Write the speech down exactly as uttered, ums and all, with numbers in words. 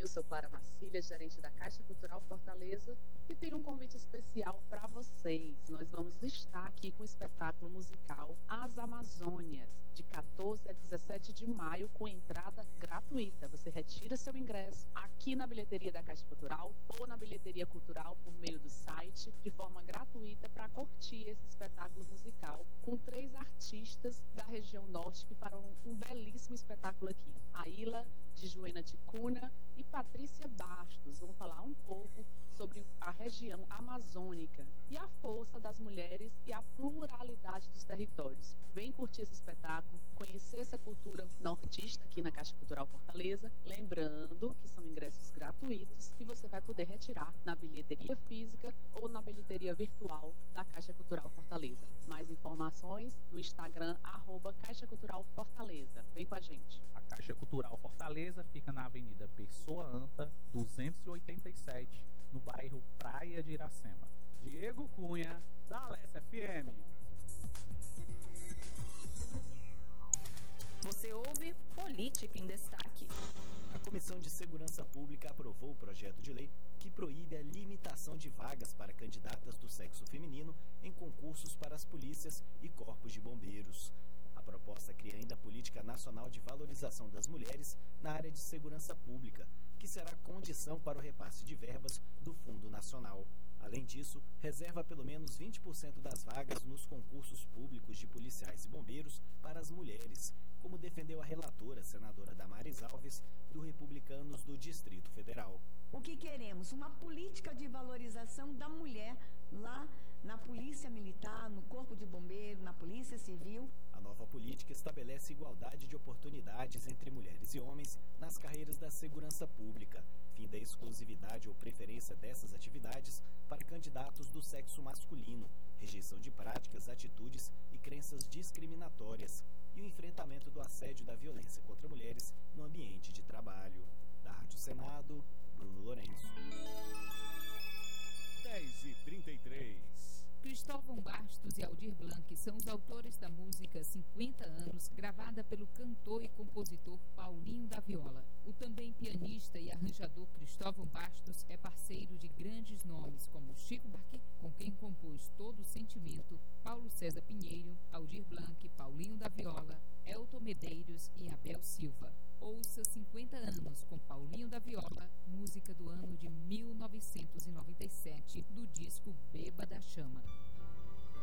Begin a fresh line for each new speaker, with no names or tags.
Eu sou Clara Marcília, gerente da Caixa Cultural Fortaleza, e tenho um convite especial para vocês. Nós vamos estar aqui com o espetáculo musical As Amazônias, de quatorze a dezessete de maio, com entrada gratuita. Você retira seu ingresso aqui na bilheteria da Caixa Cultural ou na bilheteria cultural por meio do site, de forma gratuita, para curtir esse espetáculo musical com três artistas da região norte que farão um belíssimo espetáculo aqui. A Ilha de Joena Ticuna e Patrícia Bastos vão falar um pouco sobre a região amazônica e a força das mulheres e a pluralidade dos territórios. Vem curtir esse espetáculo, conhecer essa cultura nortista aqui na Caixa Cultural Fortaleza, lembrando que são ingressos gratuitos e você vai poder retirar na bilheteria física ou na bilheteria virtual da Caixa Cultural Fortaleza. Mais informações no Instagram, arroba Caixa Cultural Fortaleza. Vem com a gente.
A Caixa Cultural Fortaleza fica na Avenida Pessoa Anta, duzentos e oitenta e sete, no bairro Praia de Iracema. Diego Cunha, da Alessa F M.
Você ouve Política em Destaque.
A Comissão de Segurança Pública aprovou o projeto de lei que proíbe a limitação de vagas para candidatas do sexo feminino em concursos para as polícias e corpos de bombeiros. A proposta cria ainda a Política Nacional de Valorização das Mulheres na área de segurança pública, que será condição para o repasse de verbas do Fundo Nacional. Além disso, reserva pelo menos vinte por cento das vagas nos concursos públicos de policiais e bombeiros para as mulheres, como defendeu a relatora, senadora Damares Alves, do Republicanos do Distrito Federal.
O que queremos? Uma política de valorização da mulher lá na Polícia Militar, no Corpo de Bombeiro, na Polícia Civil.
A nova política estabelece igualdade de oportunidades entre mulheres e homens nas carreiras da segurança pública, fim da exclusividade ou preferência dessas atividades para candidatos do sexo masculino, rejeição de práticas, atitudes e crenças discriminatórias e o enfrentamento do assédio e da violência contra mulheres no ambiente de trabalho. Da Rádio Senado, Bruno Lourenço.
dez e trinta e três.
Cristóvão Bastos e Aldir Blanc são os autores da música cinquenta anos, gravada pelo cantor e compositor Paulinho da Viola. O também pianista e arranjador Cristóvão Bastos é parceiro de grandes nomes como Chico Buarque, com quem compôs Todo o Sentimento, Paulo César Pinheiro, Aldir Blanc, Paulinho da Viola, Elton Medeiros e Abel Silva. Ouça cinquenta anos com Paulinho da Viola, música do ano de mil novecentos e noventa e sete, do disco Beba da Chama.